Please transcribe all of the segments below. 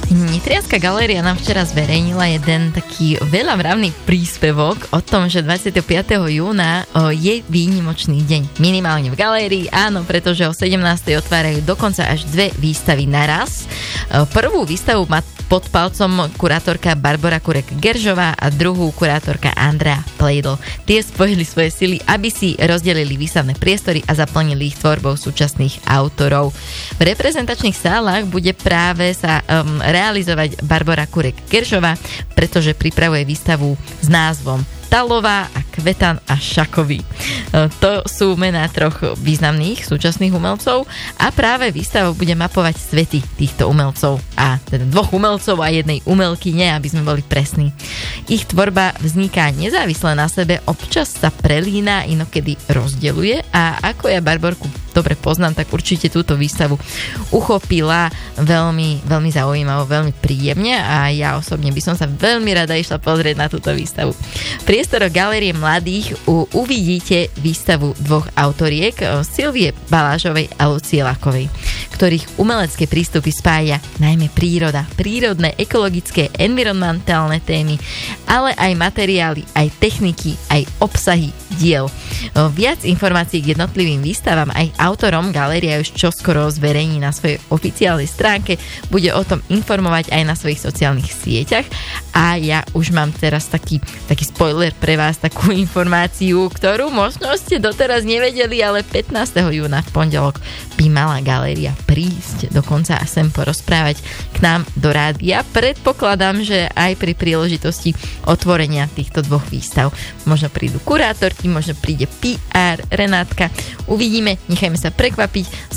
Nitrianska galéria nám včera zverejnila jeden taký veľavravný príspevok o tom, že 25. júna je výnimočný deň. Minimálne v galérii, áno, pretože o 17. otvárajú dokonca až 2 výstavy naraz. Prvú výstavu má pod palcom kurátorka Barbora Kurek-Geržová a druhú kurátorka Andrea Plejdl. Tie spojili svoje sily, aby si rozdelili výstavné priestory a zaplnili ich tvorbou súčasných autorov. V reprezentačných sálach bude práve sa realizovať Barbora Kurek-Geržová, pretože pripravuje výstavu s názvom Talová a Kvetan a Šakový. To sú mená 3 významných súčasných umelcov a práve výstava bude mapovať svety týchto umelcov a teda 2 umelcov a 1 umelkyne, aby sme boli presní. Ich tvorba vzniká nezávisle na sebe, občas sa prelína, inokedy rozdeľuje a ako ja Barborku dobre poznám, tak určite túto výstavu uchopila veľmi, veľmi zaujímavo, veľmi príjemne a ja osobne by som sa veľmi rada išla pozrieť na túto výstavu. Priestoro Galérie mladých uvidíte výstavu 2 autoriek, Silvie Balážovej a Lucie Lakovej, ktorých umelecké prístupy spája najmä príroda, prírodné, ekologické, environmentálne témy, ale aj materiály, aj techniky, aj obsahy diel. Viac informácií k jednotlivým výstavám aj autorom galéria už čoskoro zverejní na svojej oficiálnej stránke, bude o tom informovať aj na svojich sociálnych sieťach a ja už mám teraz taký spoiler pre vás, takú informáciu, ktorú možno ste doteraz nevedeli, ale 15. júna v pondelok by mala galéria prísť dokonca a sem porozprávať k nám do rádia. Predpokladám, že aj pri príležitosti otvorenia týchto 2 výstav. Možno prídu kurátorky, možno príde PR, Renátka. Uvidíme, nechajme sa prekvapiť.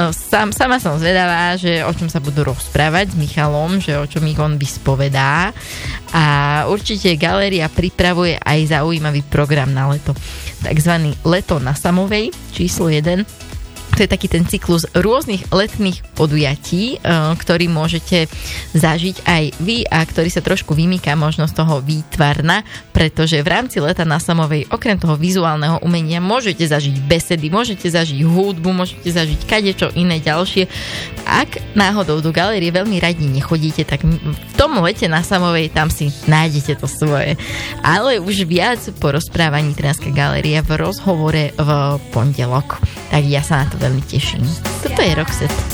Sama som zvedavá, že o čom sa budú rozprávať s Michalom, že o čom ich on vyspovedá. A určite galéria pripravuje aj zaujímavý program na leto. Takzvaný Leto na Samovej, číslo 1. To je taký ten cyklus rôznych letných podujatí, ktorý môžete zažiť aj vy a ktorý sa trošku vymýka možno z toho výtvarna, pretože v rámci Leta na Samovej okrem toho vizuálneho umenia môžete zažiť besedy, môžete zažiť hudbu, môžete zažiť kadečo iné ďalšie. Ak náhodou do galérie veľmi radi nechodíte, tak v tom Lete na Samovej tam si nájdete to svoje. Ale už viac po rozprávaní Nitrianska galéria v rozhovore v pondelok. Tak ja sa na to veľmi teším. Toto je Roxette.